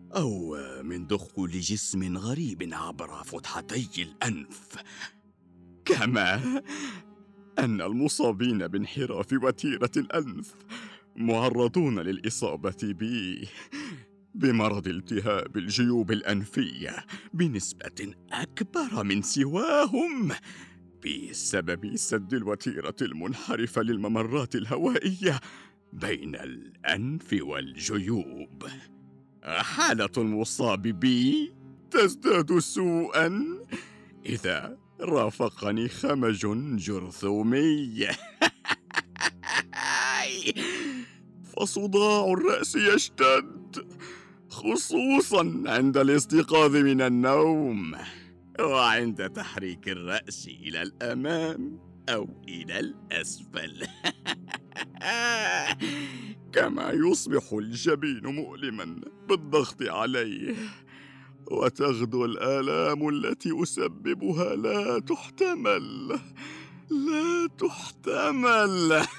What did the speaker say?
أو من دخول جسم غريب عبر فتحتي الأنف. كما أن المصابين بانحراف وتيرة الأنف معرضون للإصابة بمرض التهاب الجيوب الأنفية بنسبة أكبر من سواهم، بسبب سد الوتيرة المنحرفة للممرات الهوائية بين الأنف والجيوب. حالة المصاب بي تزداد سوءاً إذا رافقني خمج جرثومي. فصداع الرأس يشتد، خصوصاً عند الاستيقاظ من النوم، وعند تحريك الرأس إلى الأمام أو إلى الأسفل. كما يصبح الجبين مؤلماً بالضغط عليه، وتغدو الآلام التي أسببها لا تحتمل.